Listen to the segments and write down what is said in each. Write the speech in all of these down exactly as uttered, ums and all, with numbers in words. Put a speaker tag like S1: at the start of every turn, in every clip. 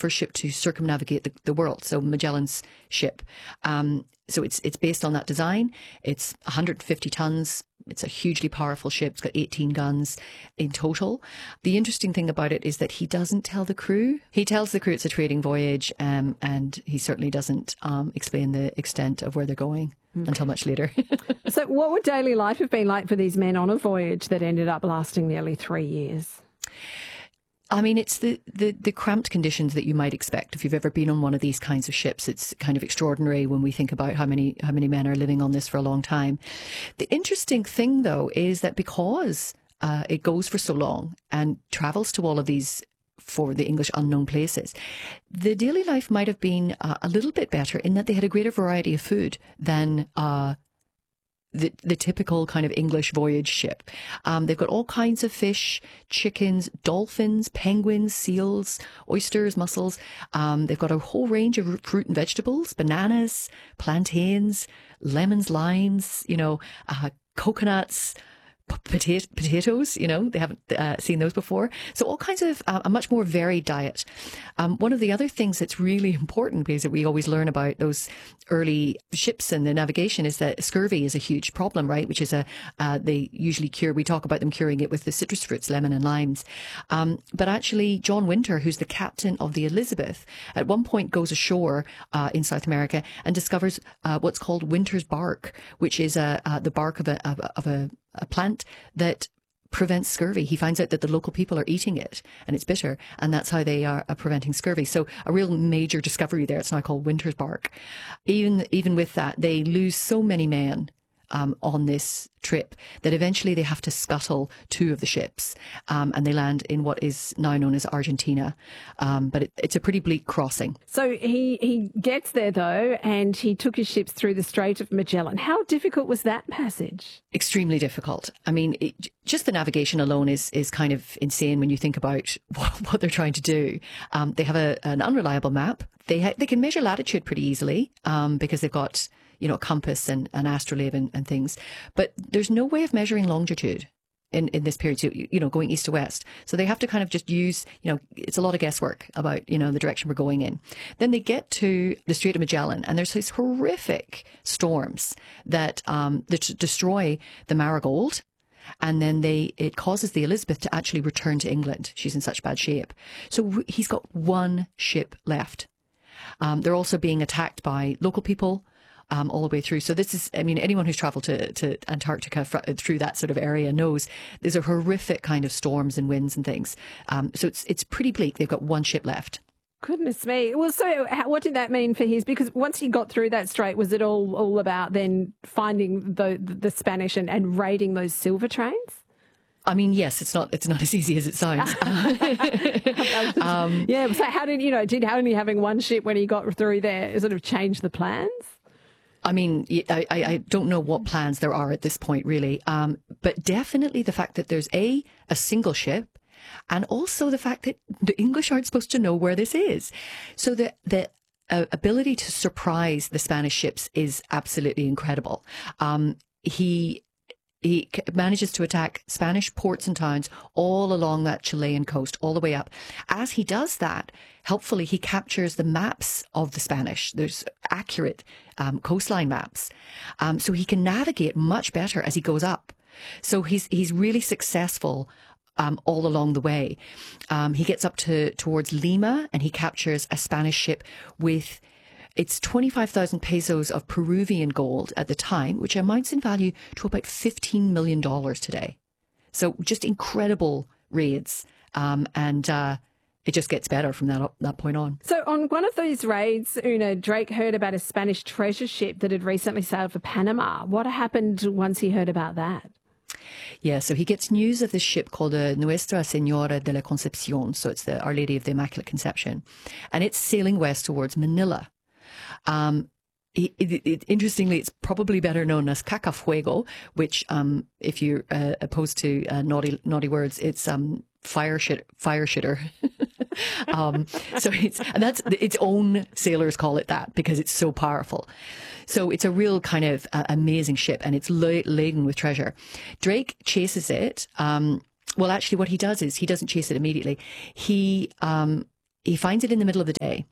S1: first ship to circumnavigate the, the world. So Magellan's ship. Um, so it's it's based on that design. It's one hundred fifty tons. It's a hugely powerful ship. It's got eighteen guns in total. The interesting thing about it is that he doesn't tell the crew. He tells the crew it's a trading voyage, um, and he certainly doesn't um, explain the extent of where they're going mm. until much later.
S2: So what would daily life have been like for these men on a voyage that ended up lasting nearly three years?
S1: I mean, it's the, the, the cramped conditions that you might expect if you've ever been on one of these kinds of ships. It's kind of extraordinary when we think about how many how many men are living on this for a long time. The interesting thing, though, is that because uh, it goes for so long and travels to all of these, for the English, unknown places, the daily life might have been uh, a little bit better in that they had a greater variety of food than uh The, the typical kind of English voyage ship. Um, they've got all kinds of fish, chickens, dolphins, penguins, seals, oysters, mussels. Um, they've got a whole range of fruit and vegetables, bananas, plantains, lemons, limes, you know, uh, coconuts, Potato, potatoes, you know, they haven't uh, seen those before. So all kinds of uh, a much more varied diet. Um, one of the other things that's really important, because we always learn about those early ships and the navigation, is that scurvy is a huge problem, right? Which is a, uh, they usually cure, we talk about them curing it with the citrus fruits, lemon and limes. Um, but actually John Winter, who's the captain of the Elizabeth, at one point goes ashore uh, in South America and discovers uh, what's called Winter's bark, which is a, uh, the bark of a, of a, of a a plant that prevents scurvy. He finds out that the local people are eating it and it's bitter, and that's how they are preventing scurvy. So a real major discovery there. It's now called Winter's bark. Even even with that, they lose so many men um, on this trip that eventually they have to scuttle two of the ships, um, and they land in what is now known as Argentina. Um, but it, it's a pretty bleak crossing.
S2: So he, he gets there, though, and he took his ships through the Strait of Magellan. How difficult was that passage?
S1: Extremely difficult. I mean, it, just the navigation alone is is kind of insane when you think about what, what they're trying to do. Um, they have a, an unreliable map. They ha- they can measure latitude pretty easily um, because they've got, you know, compass and, and astrolabe and, and things. But there's no way of measuring longitude in, in this period, so, you know, going east to west. So they have to kind of just use, you know, it's a lot of guesswork about, you know, the direction we're going in. Then they get to the Strait of Magellan, and there's these horrific storms that, um, that destroy the Marigold. And then they it causes the Elizabeth to actually return to England. She's in such bad shape. So he's got one ship left. Um, they're also being attacked by local people um, all the way through. So this is, I mean, anyone who's travelled to, to Antarctica fr- through that sort of area knows there's a horrific kind of storms and winds and things. Um, so it's it's pretty bleak. They've got one ship left.
S2: Goodness me. Well, so how, what did that mean for his? Because once he got through that strait, was it all all about then finding the the Spanish and, and raiding those silver trains?
S1: I mean, yes, it's not it's not as easy as it sounds.
S2: um, yeah. So how did you know? Did only having one ship when he got through there sort of change the plans?
S1: I mean, I, I don't know what plans there are at this point, really. Um, but definitely the fact that there's a a single ship. And also the fact that the English aren't supposed to know where this is. So the, the uh, ability to surprise the Spanish ships is absolutely incredible. Um, he he manages to attack Spanish ports and towns all along that Chilean coast, all the way up. As he does that, helpfully, he captures the maps of the Spanish. There's accurate um, coastline maps. Um, so he can navigate much better as he goes up. So he's he's really successful Um, all along the way. Um, he gets up to towards Lima and he captures a Spanish ship with it's twenty-five thousand pesos of Peruvian gold at the time, which amounts in value to about fifteen million dollars today. So just incredible raids. Um, and uh, it just gets better from that, that point on.
S2: So on one of these raids, Una, Drake heard about a Spanish treasure ship that had recently sailed for Panama. What happened once he heard about that?
S1: Yeah, so he gets news of this ship called uh, Nuestra Señora de la Concepción. So it's the Our Lady of the Immaculate Conception. And it's sailing west towards Manila. Um, it, it, it, interestingly, it's probably better known as Cacafuego, which, um, if you're uh, opposed to uh, naughty naughty words, it's um, fire shit, fire shitter. um, so it's and that's its own sailors call it that because it's so powerful. So it's a real kind of uh, amazing ship, and it's la- laden with treasure. Drake chases it. Um, well, actually, what he does is he doesn't chase it immediately. He um, he finds it in the middle of the day,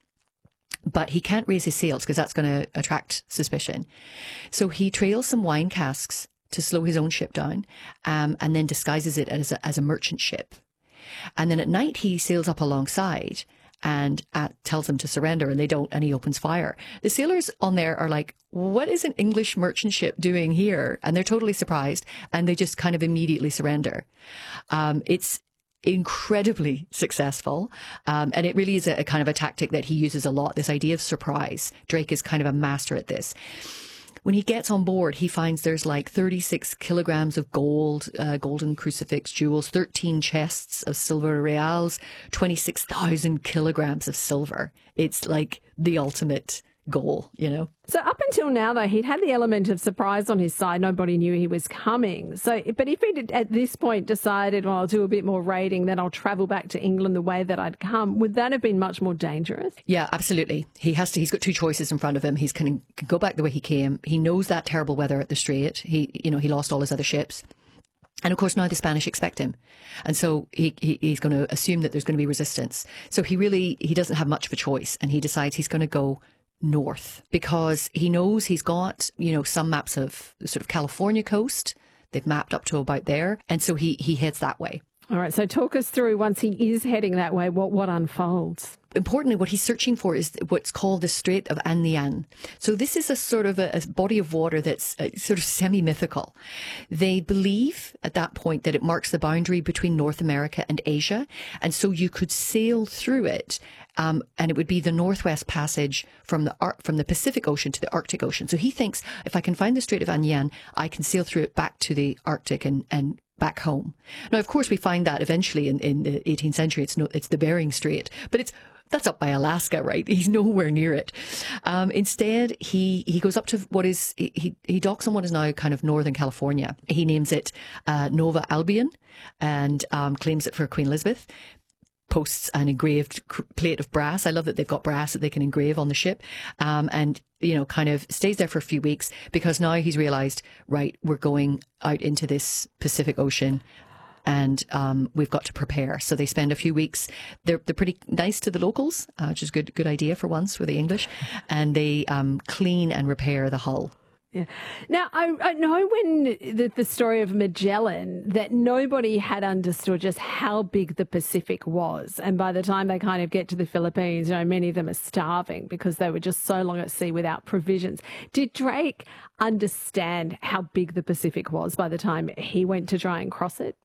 S1: but he can't raise his sails because that's going to attract suspicion. So he trails some wine casks to slow his own ship down, um, and then disguises it as a, as a merchant ship. And then at night he sails up alongside and uh, tells them to surrender, and they don't, and he opens fire. The sailors on there are like, what is an English merchant ship doing here? And they're totally surprised, and they just kind of immediately surrender. Um, it's incredibly successful, um, and it really is a, a kind of a tactic that he uses a lot, this idea of surprise. Drake is kind of a master at this. When he gets on board, he finds there's like thirty-six kilograms of gold, uh, golden crucifix jewels, thirteen chests of silver reals, twenty-six thousand kilograms of silver. It's like the ultimate goal, you know.
S2: So up until now, though, he'd had the element of surprise on his side. Nobody knew he was coming. So, but if he'd at this point decided, well, I'll do a bit more raiding, then I'll travel back to England the way that I'd come, would that have been much more dangerous?
S1: Yeah, absolutely. He has to. He's got two choices in front of him. He's can, can go back the way he came. He knows that terrible weather at the Strait. He, you know, he lost all his other ships. And of course, now the Spanish expect him. And so he, he he's going to assume that there's going to be resistance. So he really, he doesn't have much of a choice. And he decides he's going to go north because he knows he's got, you know, some maps of the sort of California coast. They've mapped up to about there. And so he, he heads that way.
S2: All right. So talk us through, once he is heading that way, what, what unfolds?
S1: Importantly, what he's searching for is what's called the Strait of Anian. So this is a sort of a, a body of water that's uh, sort of semi-mythical. They believe at that point that it marks the boundary between North America and Asia. And so you could sail through it, um, and it would be the Northwest Passage from the Ar- from the Pacific Ocean to the Arctic Ocean. So he thinks, if I can find the Strait of Anian, I can sail through it back to the Arctic and, and back home. Now, of course, we find that eventually in, in the eighteenth century, it's no, it's the Bering Strait, but it's that's up by Alaska, right? He's nowhere near it. Um, instead, he, he goes up to what is, he, he docks on what is now kind of Northern California. He names it uh, Nova Albion and um, claims it for Queen Elizabeth. Posts an engraved plate of brass. I love that they've got brass that they can engrave on the ship. Um, and, you know, kind of stays there for a few weeks because now he's realized, right, we're going out into this Pacific Ocean. And um, we've got to prepare. So they spend a few weeks. They're they're pretty nice to the locals, uh, which is good good idea for once with the English. And they um, clean and repair the hull.
S2: Yeah. Now, I, I know when the, the story of Magellan that nobody had understood just how big the Pacific was. And by the time they kind of get to the Philippines, you know, many of them are starving because they were just so long at sea without provisions. Did Drake understand how big the Pacific was by the time he went to try and cross it?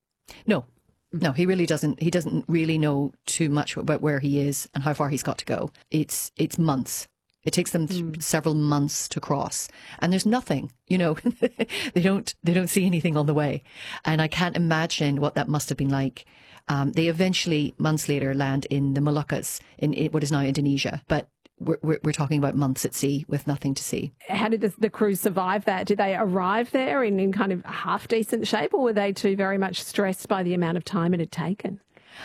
S1: No, no, he really doesn't. He doesn't really know too much about where he is and how far he's got to go. It's it's months. It takes them mm. several months to cross, and there's nothing. You know, they don't they don't see anything on the way, and I can't imagine what that must have been like. Um, they eventually, months later, land in the Moluccas in, in what is now Indonesia, but. We're, we're, we're talking about months at sea with nothing to see.
S2: How did the, the crew survive that? Did they arrive there in, in kind of half decent shape, or were they too very much stressed by the amount of time it had taken?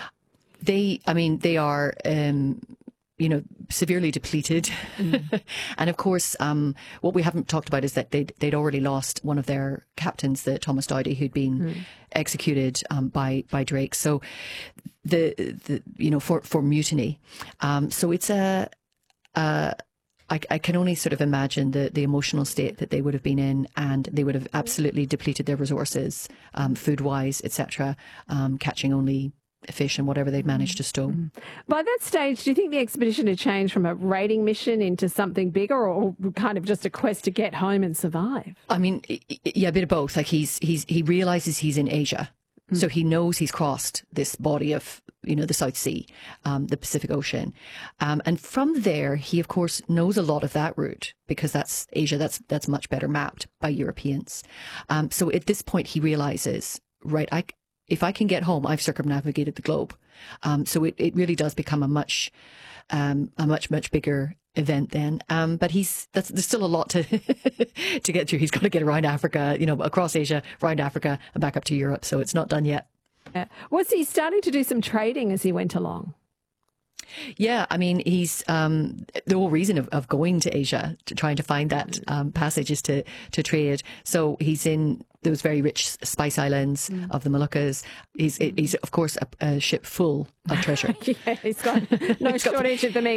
S1: They, I mean, they are, um, you know, severely depleted. Mm. And of course, um, what we haven't talked about is that they'd, they'd already lost one of their captains, the Thomas Doughty, who'd been mm. executed um, by, by Drake. So the, the, you know, for, for mutiny. Um, so it's a, Uh, I, I can only sort of imagine the, the emotional state that they would have been in, and they would have absolutely depleted their resources, um, food-wise, et cetera, um, catching only fish and whatever they'd managed to stow.
S2: By that stage, do you think the expedition had changed from a raiding mission into something bigger, or kind of just a quest to get home and survive?
S1: I mean, yeah, a bit of both. Like he's he's he realizes he's in Asia. So he knows he's crossed this body of, you know, the South Sea, um, the Pacific Ocean. Um, and from there, he, of course, knows a lot of that route because that's Asia. That's that's much better mapped by Europeans. Um, so at this point, he realizes, right, I, if I can get home, I've circumnavigated the globe. Um, so it, it really does become a much, um, a much, much bigger event then. Um, but he's, that's, there's still a lot to, to get through. He's got to get around Africa, you know, across Asia, around Africa and back up to Europe. So it's not done yet.
S2: Yeah. Was he starting to do some trading as he went along?
S1: Yeah, I mean, he's um, the whole reason of, of going to Asia, to trying to find that um, passage, is to to trade. So he's in those very rich spice islands mm. of the Moluccas. He's he's of course a, a ship full of treasure.
S2: Yeah, he's got no
S1: he's
S2: shortage
S1: got,
S2: of them either.